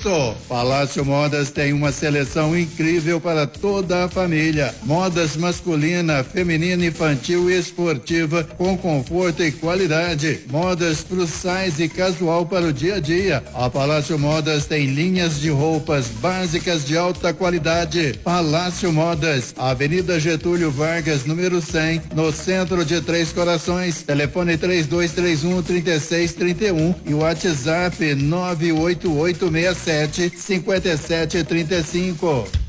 bonito. Palácio Modas tem uma seleção incrível para toda a família. Modas masculina, feminina, infantil e esportiva com conforto e qualidade. Modas plus size e casual para o dia a dia. A Palácio Modas tem linhas de roupas básicas de alta qualidade. Palácio Modas, Avenida Getúlio Vargas, número 100, no centro de Três Corações. Telefone 3231-3631 e o WhatsApp 98867-5735.